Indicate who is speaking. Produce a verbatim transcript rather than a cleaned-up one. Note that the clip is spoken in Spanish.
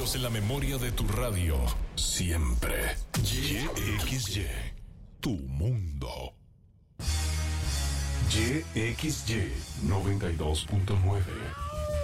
Speaker 1: Quedamos en la memoria de tu radio. Siempre. Y X Y. Tu mundo. Y X Y noventa y dos punto nueve.